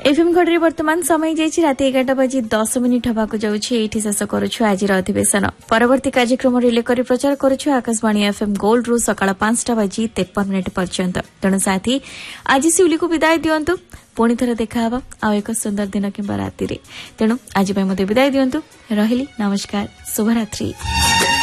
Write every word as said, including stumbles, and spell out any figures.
FM घड़ी वर्तमान समय जाइए रात एगारटा बजी दस मिनिट हवाक जाऊँगी शेष करुछु आज अधिवेशन परवर्ती कार्यक्रम रिले कर प्रचार करुछु आकाशवाणी एफएम गोल्ड रु सकाळ पांचटा बजी तेपन मिनिट पर्यंत। तेणु साथी आज शिवली को विदाय दिंतु पुणी थर देखा आ एक सुंदर दिन कि राति तेणु आज मते विदाय दिंतु रही नमस्कार शुभरात्रि।